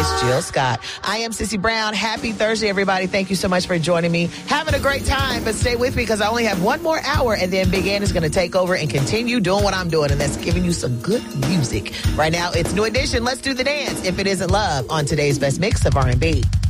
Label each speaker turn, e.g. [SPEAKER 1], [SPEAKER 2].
[SPEAKER 1] Miss Jill Scott. I am Sissy Brown. Happy Thursday, everybody. Thank you so much for joining me. Having a great time, but stay with me because I only have one more hour, and then Big Ann is going to take over and continue doing what I'm doing, and that's giving you some good music. Right now, it's New Edition. Let's do the dance. If it isn't love on today's best mix of R&B.